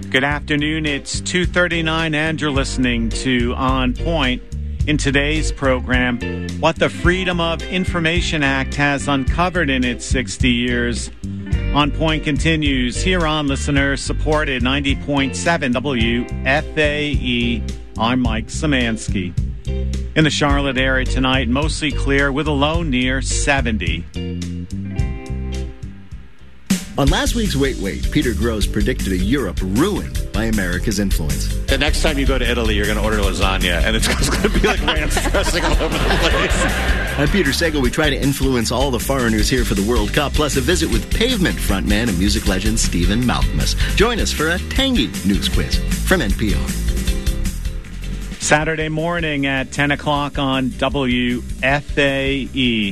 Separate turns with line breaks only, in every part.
Good afternoon. It's 2:39 and you're listening to On Point. In today's program, what the Freedom of Information Act has uncovered in its 60 years. On Point continues here on listener-supported 90.7 WFAE. I'm Mike Szymanski. In the Charlotte area tonight, mostly clear with a low near 70.
On last week's Wait, Peter Grosz predicted a Europe ruined by America's influence.
The next time you go to Italy, you're going to order lasagna, and it's going to be like ranch dressing all over the place.
I'm Peter Sagal. We try to influence all the foreigners here for the World Cup, plus a visit with Pavement frontman and music legend Stephen Malkmus. Join us for a tangy news quiz from NPR.
Saturday morning at 10 o'clock on WFAE.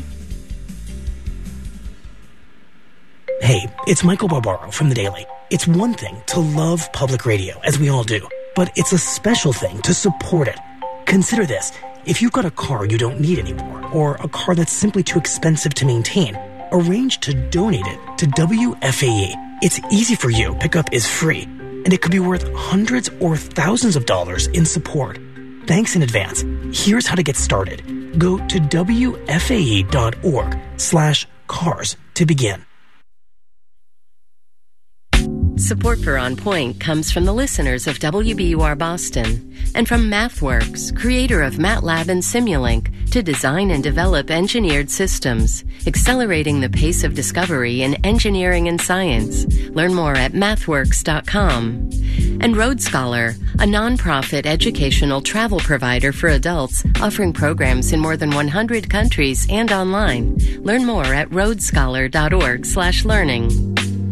Hey, it's Michael Barbaro from The Daily. It's one thing to love public radio, as we all do, but it's a special thing to support it. Consider this. If you've got a car you don't need anymore, or a car that's simply too expensive to maintain, arrange to donate it to WFAE. It's easy for you. Pickup is free, and it could be worth hundreds or thousands of dollars in support. Thanks in advance. Here's how to get started. Go to WFAE.org/cars to begin.
Support for On Point comes from the listeners of WBUR Boston and from MathWorks, creator of MATLAB and Simulink, to design and develop engineered systems, accelerating the pace of discovery in engineering and science. Learn more at mathworks.com. And Road Scholar, a nonprofit educational travel provider for adults offering programs in more than 100 countries and online. Learn more at roadscholar.org/learning.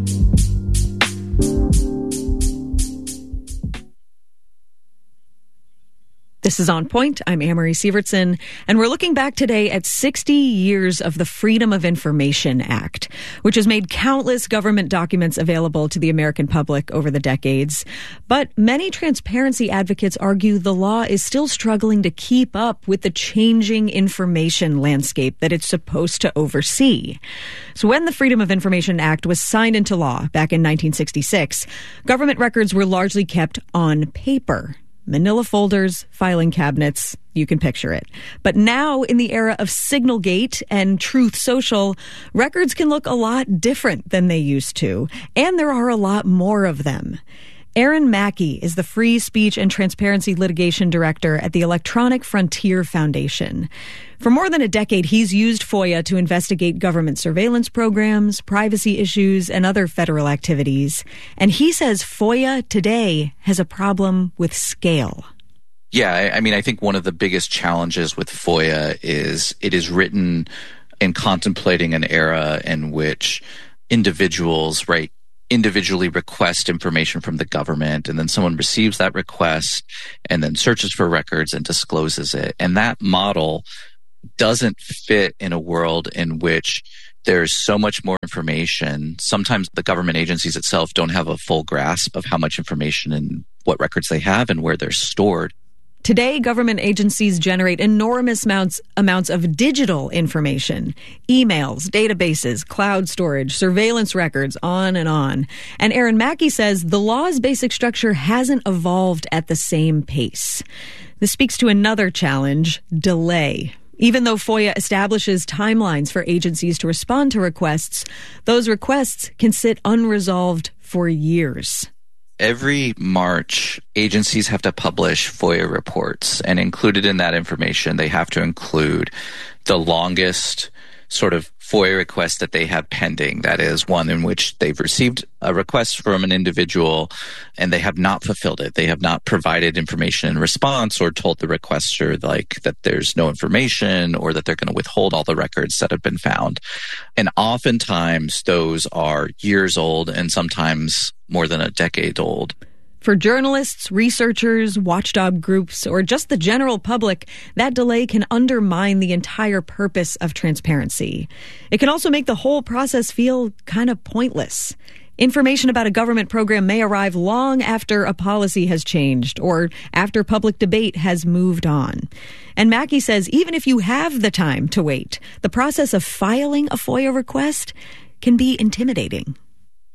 This is On Point. I'm Amory Sievertson, and we're looking back today at 60 years of the Freedom of Information Act, which has made countless government documents available to the American public over the decades. But many transparency advocates argue the law is still struggling to keep up with the changing information landscape that it's supposed to oversee. So when the Freedom of Information Act was signed into law back in 1966, government records were largely kept on paper. Manila folders, filing cabinets, you can picture it. But now, in the era of Signalgate and Truth Social, records can look a lot different than they used to, and there are a lot more of them. Aaron Mackey is the Free Speech and Transparency Litigation Director at the Electronic Frontier Foundation. For more than a decade, he's used FOIA to investigate government surveillance programs, privacy issues, and other federal activities. And he says FOIA today has a problem with scale.
Yeah, I think one of the biggest challenges with FOIA is it is written in contemplating an era in which individuals, individually request information from the government, and then someone receives that request and then searches for records and discloses it. And that model doesn't fit in a world in which there's so much more information. Sometimes the government agencies itself don't have a full grasp of how much information and what records they have and where they're stored.
Today, government agencies generate enormous amounts of digital information, emails, databases, cloud storage, surveillance records, on and on. And Aaron Mackey says the law's basic structure hasn't evolved at the same pace. This speaks to another challenge, delay. Even though FOIA establishes timelines for agencies to respond to requests, those requests can sit unresolved for years.
Every March, agencies have to publish FOIA reports, and included in that information, they have to include the longest sort of FOIA request that they have pending. That is one in which they've received a request from an individual and they have not fulfilled it. They have not provided information in response or told the requester that there's no information or that they're going to withhold all the records that have been found. And oftentimes those are years old and sometimes more than a decade old.
For journalists, researchers, watchdog groups, or just the general public, that delay can undermine the entire purpose of transparency. It can also make the whole process feel kind of pointless. Information about a government program may arrive long after a policy has changed or after public debate has moved on. And Mackey says even if you have the time to wait, the process of filing a FOIA request can be intimidating.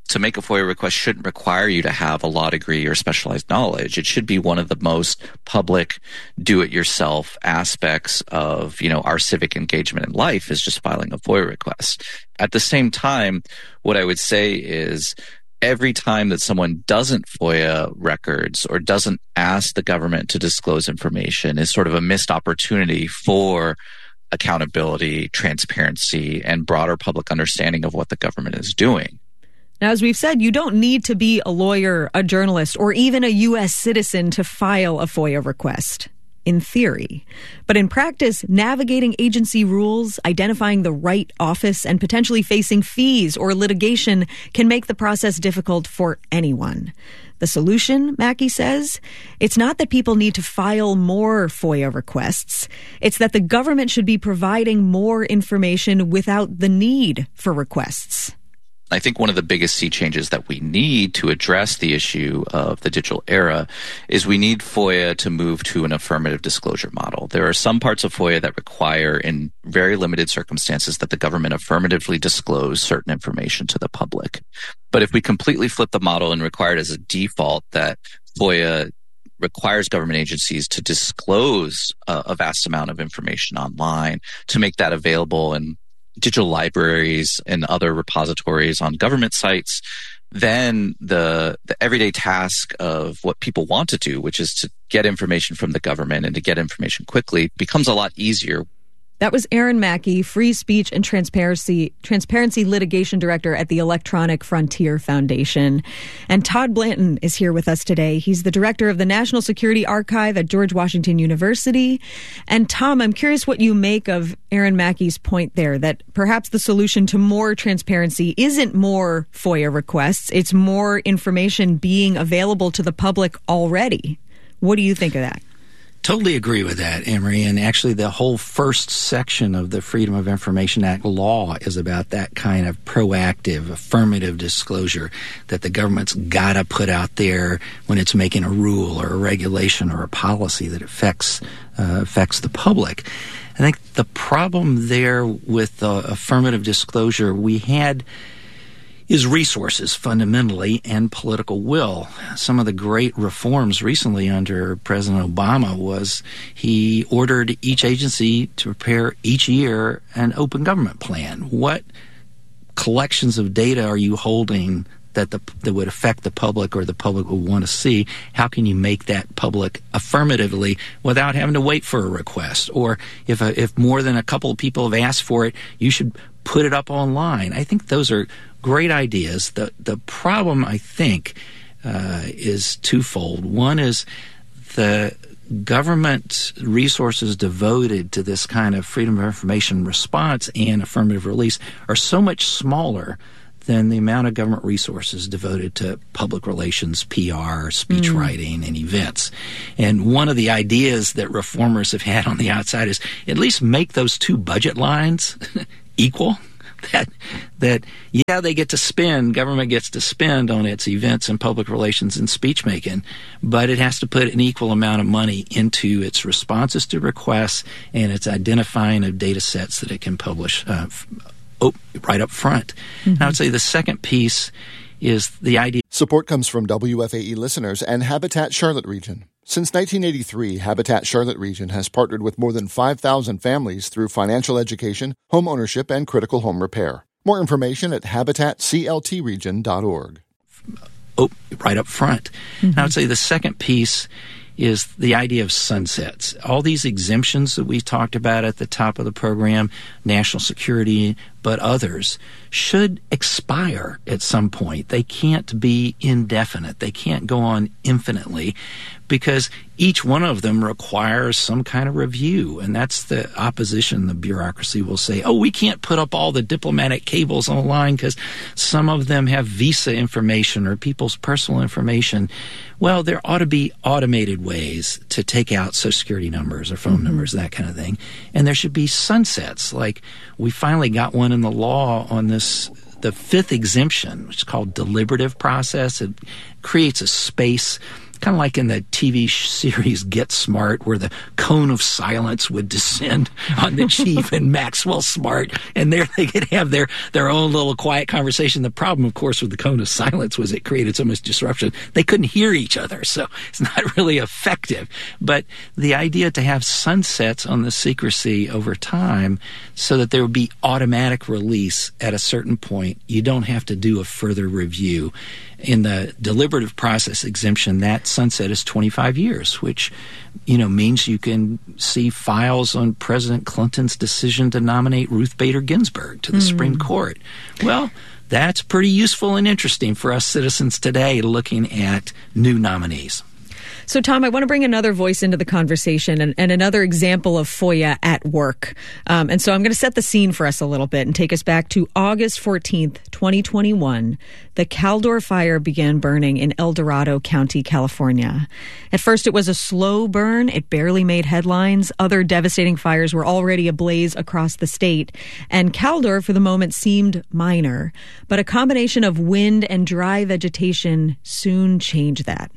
to make a FOIA request shouldn't require you to have a law degree or specialized knowledge. It should be one of the most public, do-it-yourself aspects of, our civic engagement in life is just filing a FOIA request. At the same time, what I would say is every time that someone doesn't FOIA records or doesn't ask the government to disclose information is sort of a missed opportunity for accountability, transparency, and broader public understanding of what the government is doing.
Now, as we've said, you don't need to be a lawyer, a journalist, or even a U.S. citizen to file a FOIA request, in theory. But in practice, navigating agency rules, identifying the right office, and potentially facing fees or litigation can make the process difficult for anyone. The solution, Mackey says, it's not that people need to file more FOIA requests. It's that the government should be providing more information without the need for requests.
I think one of the biggest sea changes that we need to address the issue of the digital era is we need FOIA to move to an affirmative disclosure model. There are some parts of FOIA that require, in very limited circumstances, that the government affirmatively disclose certain information to the public. But if we completely flip the model and require it as a default that FOIA requires government agencies to disclose a vast amount of information online, to make that available in digital libraries and other repositories on government sites, then the everyday task of what people want to do, which is to get information from the government and to get information quickly, becomes a lot easier.
That was Aaron Mackey, Free Speech and Transparency Litigation Director at the Electronic Frontier Foundation. And Todd Blanton is here with us today. He's the director of the National Security Archive at George Washington University. And Tom, I'm curious what you make of Aaron Mackey's point there, that perhaps the solution to more transparency isn't more FOIA requests, it's more information being available to the public already. What do you think of that?
Totally agree with that, Emery. And actually, the whole first section of the Freedom of Information Act law is about that kind of proactive, affirmative disclosure that the government's got to put out there when it's making a rule or a regulation or a policy that affects the public. I think the problem there with affirmative disclosure we had is resources, fundamentally, and political will. Some of the great reforms recently under President Obama was he ordered each agency to prepare each year an open government plan. What collections of data are you holding that would affect the public or the public would want to see? How can you make that public affirmatively without having to wait for a request? Or if more than a couple of people have asked for it, you should put it up online. I think those are great ideas. The problem, I think, is twofold. One is the government resources devoted to this kind of freedom of information response and affirmative release are so much smaller than the amount of government resources devoted to public relations, PR, speech writing, and events. And one of the ideas that reformers have had on the outside is at least make those two budget lines equal. That they get to spend, government gets to spend on its events and public relations and speech making, but it has to put an equal amount of money into its responses to requests and its identifying of data sets that it can publish right up front. And I would say the second piece is the idea.
Support comes from WFAE listeners and Habitat Charlotte Region. Since 1983, Habitat Charlotte Region has partnered with more than 5,000 families through financial education, home ownership, and critical home repair. More information at habitatcltregion.org.
Right up front. And I would say the second piece is the idea of sunsets. All these exemptions that we talked about at the top of the program, national security, but others, should expire at some point. They can't be indefinite. They can't go on infinitely because each one of them requires some kind of review. And that's the opposition. The bureaucracy will say, we can't put up all the diplomatic cables online because some of them have visa information or people's personal information. Well, there ought to be automated ways to take out Social Security numbers or phone numbers, that kind of thing. And there should be sunsets. Like we finally got one in the law on this, the fifth exemption, which is called deliberative process. It creates a space kind of like in the TV series Get Smart, where the cone of silence would descend on the chief and Maxwell Smart, and there they could have their own little quiet conversation. The problem, of course, with the cone of silence was it created so much disruption. They couldn't hear each other, so it's not really effective. But the idea to have sunsets on the secrecy over time so that there would be automatic release at a certain point, you don't have to do a further review. In the deliberative process exemption, that sunset is 25 years, which, means you can see files on President Clinton's decision to nominate Ruth Bader Ginsburg to the Supreme Court. Well, that's pretty useful and interesting for us citizens today looking at new nominees.
So, Tom, I want to bring another voice into the conversation and another example of FOIA at work. And so I'm going to set the scene for us a little bit and take us back to August 14th, 2021. The Caldor Fire began burning in El Dorado County, California. At first, it was a slow burn. It barely made headlines. Other devastating fires were already ablaze across the state. And Caldor, for the moment, seemed minor. But a combination of wind and dry vegetation soon changed that.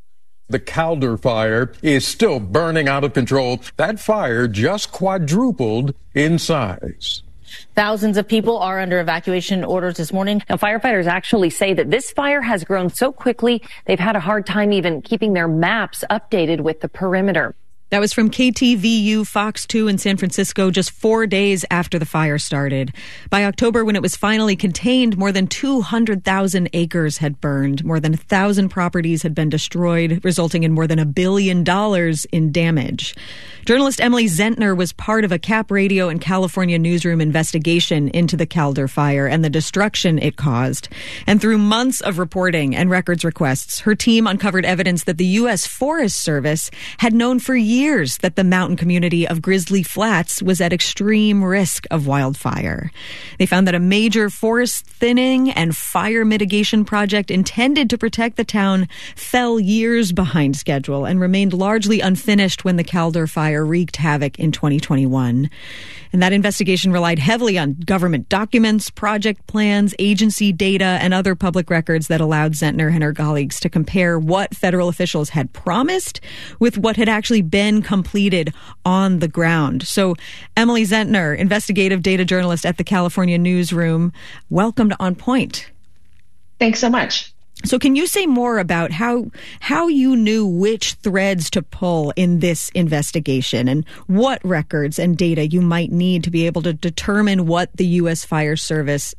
The Caldor Fire is still burning out of control. That fire just quadrupled in size.
Thousands of people are under evacuation orders this morning. Now, firefighters actually say that this fire has grown so quickly, they've had a hard time even keeping their maps updated with the perimeter.
That was from KTVU Fox 2 in San Francisco just 4 days after the fire started. By October, when it was finally contained, more than 200,000 acres had burned. More than 1,000 properties had been destroyed, resulting in more than $1 billion in damage. Journalist Emily Zentner was part of a Cap Radio and California newsroom investigation into the Caldor Fire and the destruction it caused. And through months of reporting and records requests, her team uncovered evidence that the U.S. Forest Service had known for years that the mountain community of Grizzly Flats was at extreme risk of wildfire. They found that a major forest thinning and fire mitigation project intended to protect the town fell years behind schedule and remained largely unfinished when the Caldor Fire wreaked havoc in 2021. And that investigation relied heavily on government documents, project plans, agency data, and other public records that allowed Zentner and her colleagues to compare what federal officials had promised with what had actually been completed on the ground. So, Emily Zentner, investigative data journalist at the California Newsroom, welcome to On Point.
Thanks so much.
So can you say more about how you knew which threads to pull in this investigation and what records and data you might need to be able to determine what the U.S. Forest Service,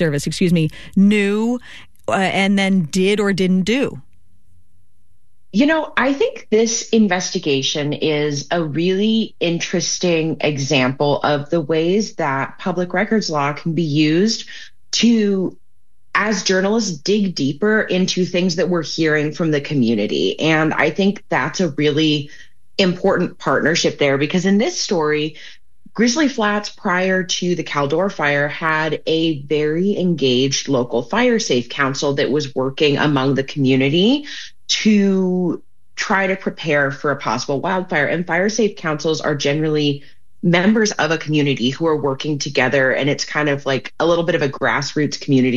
knew and then did or didn't do?
I think this investigation is a really interesting example of the ways that public records law can be used to, as journalists, dig deeper into things that we're hearing from the community. And I think that's a really important partnership there, because in this story, Grizzly Flats, prior to the Caldor Fire, had a very engaged local fire safe council that was working among the community to try to prepare for a possible wildfire. And fire safe councils are generally members of a community who are working together, and it's kind of like a little bit of a grassroots community